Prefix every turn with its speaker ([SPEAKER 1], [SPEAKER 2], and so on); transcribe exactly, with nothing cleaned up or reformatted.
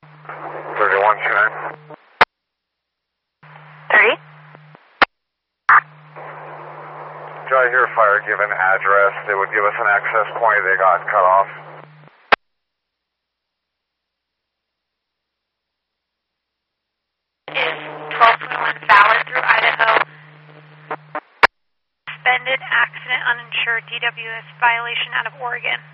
[SPEAKER 1] thirty-one two nine.
[SPEAKER 2] thirty?
[SPEAKER 1] Dry here, fire, given address. They would give us an access point. They got cut off.
[SPEAKER 2] Is twelve twenty-one valid through Idaho? Suspended accident uninsured D W S violation out of Oregon.